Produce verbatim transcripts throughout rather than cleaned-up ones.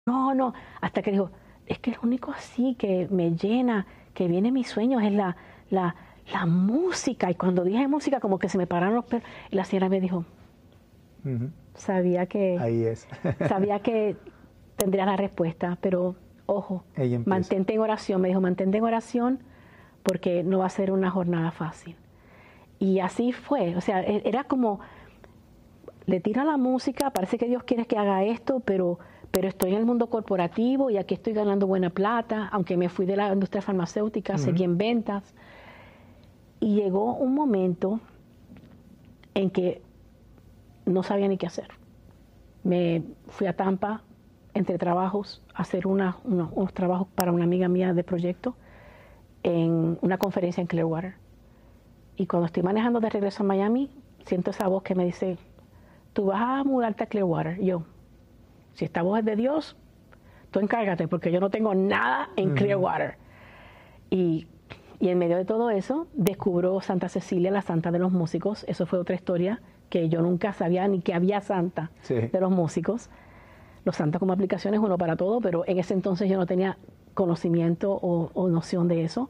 no, no, hasta que dijo, es que lo único así que me llena, que viene en mis sueños es la, la, la música. Y cuando dije música, como que se me pararon los pelos. Y la señora me dijo, uh-huh. sabía que ahí es. sabía que tendría la respuesta, pero ojo, mantente en oración. Me dijo, mantente en oración porque no va a ser una jornada fácil. Y así fue, o sea, era como, le tira la música, parece que Dios quiere que haga esto, pero, pero estoy en el mundo corporativo y aquí estoy ganando buena plata, aunque me fui de la industria farmacéutica, uh-huh. seguí en ventas. Y llegó un momento en que no sabía ni qué hacer. Me fui a Tampa, entre trabajos, a hacer una, una, unos trabajos para una amiga mía de proyecto en una conferencia en Clearwater. Y cuando estoy manejando de regreso a Miami, siento esa voz que me dice, tú vas a mudarte a Clearwater. Y yo, si esta voz es de Dios, tú encárgate, porque yo no tengo nada en uh-huh. Clearwater. Y, y en medio de todo eso, descubro Santa Cecilia, la santa de los músicos. Eso fue otra historia que yo nunca sabía ni que había santa sí. de los músicos. Los santos como aplicaciones, uno para todo, pero en ese entonces yo no tenía conocimiento o, o noción de eso.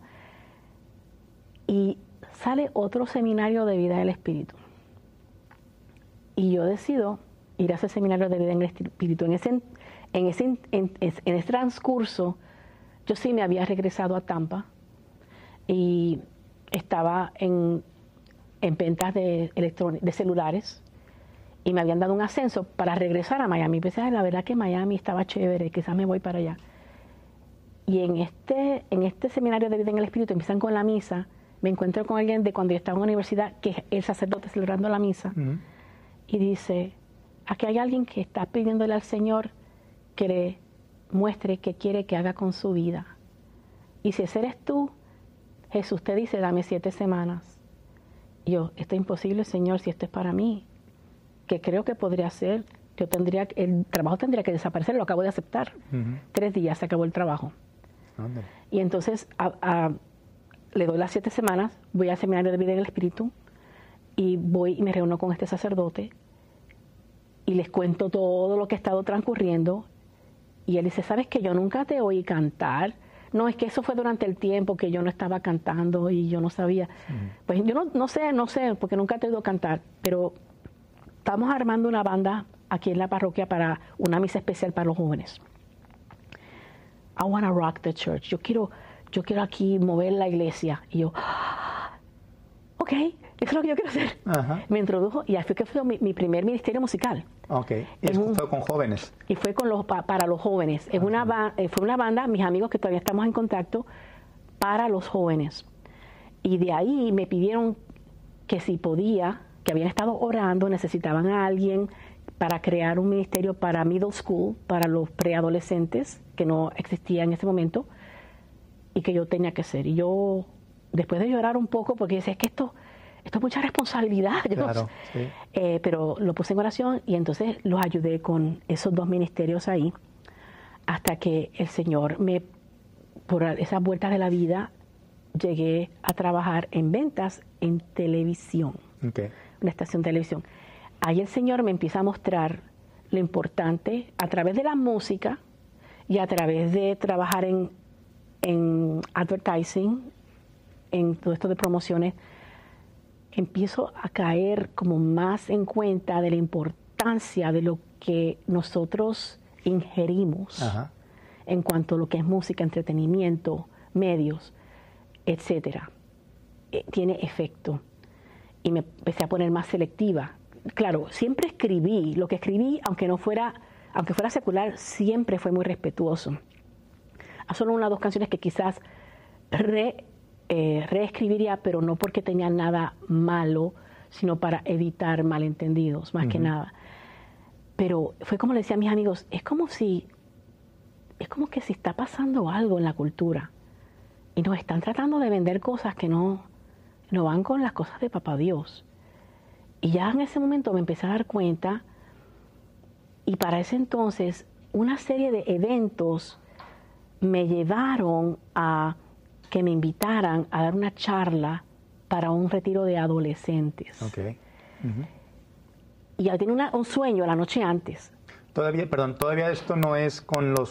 Y sale otro seminario de vida del Espíritu. Y yo decido ir a ese seminario de vida en el Espíritu. En ese, en ese, en, en, en ese transcurso, yo sí me había regresado a Tampa y estaba en, en ventas de, de celulares y me habían dado un ascenso para regresar a Miami. Pensé, la verdad que Miami estaba chévere, quizás me voy para allá. Y en este, en este seminario de vida en el Espíritu empiezan con la misa. Me encuentro con alguien de cuando yo estaba en la universidad, que es el sacerdote celebrando la misa, uh-huh. y dice, aquí hay alguien que está pidiéndole al Señor que le muestre qué quiere que haga con su vida. Y si ese eres tú, Jesús te dice, dame siete semanas. Y yo, esto es imposible, Señor, si esto es para mí, que creo que podría ser, yo tendría, el trabajo tendría que desaparecer, lo acabo de aceptar. Uh-huh. Tres días se acabó el trabajo. ¿Dónde? Y entonces, a, a, le doy las siete semanas, voy al seminario de vida en el Espíritu y voy y me reúno con este sacerdote y les cuento todo lo que ha estado transcurriendo y él dice, ¿sabes que yo nunca te oí cantar? No, es que eso fue durante el tiempo que yo no estaba cantando y yo no sabía. Uh-huh. Pues yo no, no sé, no sé, porque nunca te he oído cantar, pero estamos armando una banda aquí en la parroquia para una misa especial para los jóvenes. I want to rock the church. Yo quiero... yo quiero aquí mover la iglesia. Y yo, ah, ok, eso es lo que yo quiero hacer. Ajá. Me introdujo y así que fue mi, mi primer ministerio musical. Ok, y eso un, fue con jóvenes. Y fue con los, pa, para los jóvenes. Es una, fue una banda, mis amigos que todavía estamos en contacto, para los jóvenes. Y de ahí me pidieron que si podía, que habían estado orando, necesitaban a alguien para crear un ministerio para middle school, para los preadolescentes, que no existía en ese momento, y que yo tenía que ser. Y yo, después de llorar un poco, porque decía, es que esto, esto es mucha responsabilidad. Claro, sí. eh, pero lo puse en oración y entonces los ayudé con esos dos ministerios ahí, hasta que el Señor me, por esas vueltas de la vida, llegué a trabajar en ventas en televisión, okay. Una estación de televisión. Ahí el Señor me empieza a mostrar lo importante a través de la música y a través de trabajar en en advertising, en todo esto de promociones, empiezo a caer como más en cuenta de la importancia de lo que nosotros ingerimos. Ajá. En cuanto a lo que es música, entretenimiento, medios, etcétera. Eh, tiene efecto. Y me empecé a poner más selectiva. Claro, siempre escribí, lo que escribí, aunque no fuera, aunque fuera secular, siempre fue muy respetuoso. Solo una o dos canciones que quizás re, eh, reescribiría, pero no porque tenía nada malo, sino para evitar malentendidos, más uh-huh. que nada. Pero fue como le decía a mis amigos, es como si, es como que si está pasando algo en la cultura y nos están tratando de vender cosas que no, no van con las cosas de Papá Dios. Y ya en ese momento me empecé a dar cuenta, y para ese entonces una serie de eventos me llevaron a que me invitaran a dar una charla para un retiro de adolescentes. Okay. Uh-huh. Y yo tenía una, un sueño la noche antes. Todavía, perdón, todavía esto no es con los